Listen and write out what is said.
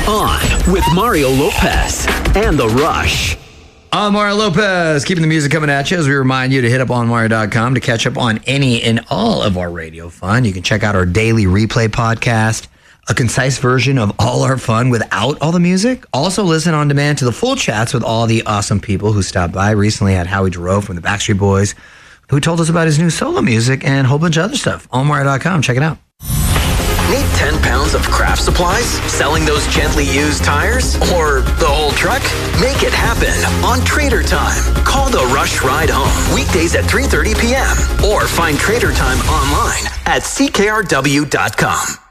On with Mario Lopez and The Rush. I'm Mario Lopez, keeping the music coming at you as we remind you to hit up onmario.com to catch up on any and all of our radio fun. You can check out our daily replay podcast, a concise version of all our fun without all the music. Also listen on demand to the full chats with all the awesome people who stopped by. Recently had Howie Giroux from the Backstreet Boys, who told us about his new solo music and a whole bunch of other stuff. onmario.com, check it out. Need 10 pounds of craft supplies? Selling those gently used tires? Or the whole truck? Make it happen on Trader Time. Call the Rush Ride Home weekdays at 3:30 p.m. or find Trader Time online at ckrw.com.